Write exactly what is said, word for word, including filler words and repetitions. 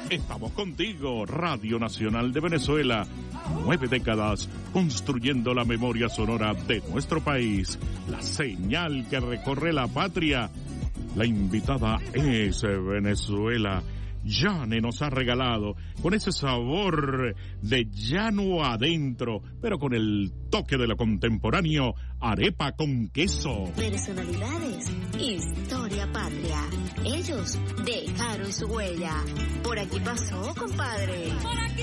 Estamos contigo, Radio Nacional de Venezuela. Nueve décadas construyendo la memoria sonora de nuestro país. La señal que recorre la patria. La invitada es Venezuela. Yane nos ha regalado con ese sabor de llano adentro, pero con el toque de lo contemporáneo, arepa con queso. Personalidades, historia patria. Ellos dejaron su huella. Por aquí pasó, compadre.